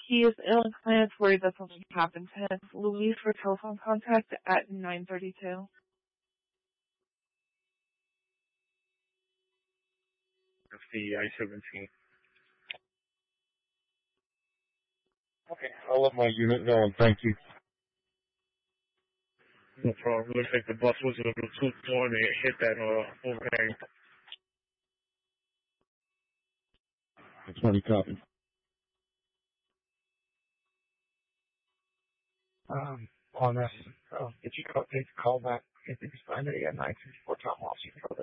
He is ill-explanatory that something happened to him. Louise for telephone contact at 9:32. That's the I-17. Okay, I'll let my unit know and thank you. No problem. Looks like the bus was a little too far and it hit that overhang. That's funny copy. On this, if you take a call back, if it's 9:30 at 9:54 Tom Walsh, you can go